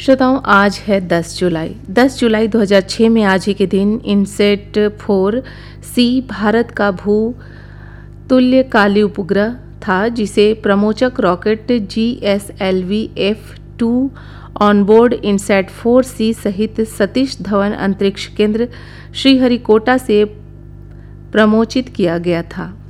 श्रोताओं, आज है 10 जुलाई। 10 जुलाई 2006 में आज ही के दिन इनसेट 4C भारत का भू तुल्यकालिक उपग्रह था, जिसे प्रमोचक rocket GSLV F2 onboard INSAT 4C सहित सतीश धवन अंतरिक्ष केंद्र श्रीहरिकोटा से प्रमोचित किया गया था।